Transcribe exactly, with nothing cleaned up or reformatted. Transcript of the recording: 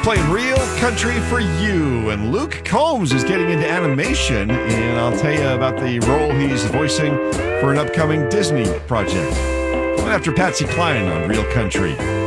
playing Real Country for You. And Luke Combs is getting into animation, and I'll tell you about the role he's voicing for an upcoming Disney project. After Patsy Cline on Real Country.